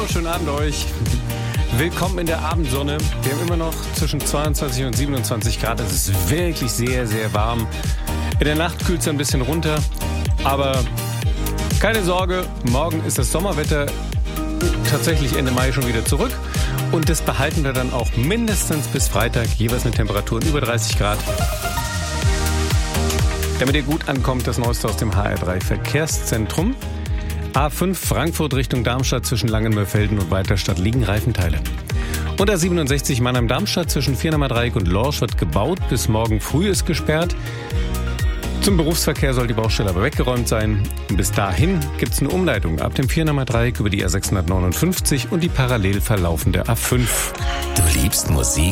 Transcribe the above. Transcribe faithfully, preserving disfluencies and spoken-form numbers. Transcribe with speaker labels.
Speaker 1: Hallo, schönen Abend euch. Willkommen in der Abendsonne. Wir haben immer noch zwischen zweiundzwanzig und siebenundzwanzig Grad. Es ist wirklich sehr, sehr warm. In der Nacht kühlt es ein bisschen runter. Aber keine Sorge, morgen ist das Sommerwetter tatsächlich Ende Mai schon wieder zurück. Und das behalten wir dann auch mindestens bis Freitag, jeweils mit Temperaturen über dreißig Grad. Damit ihr gut ankommt, das Neueste aus dem H R drei Verkehrszentrum. A fünf Frankfurt Richtung Darmstadt zwischen Langenmörfelden und Weiterstadt liegen Reifenteile. Und A siebenundsechzig Mannheim-Darmstadt zwischen Viernamer Dreieck und Lorsch wird gebaut. Bis morgen früh ist gesperrt. Zum Berufsverkehr soll die Baustelle aber weggeräumt sein. Und bis dahin gibt es eine Umleitung ab dem Viernamer Dreieck über die A sechshundertneunundfünfzig und die parallel verlaufende A fünf.
Speaker 2: Du liebst Musik?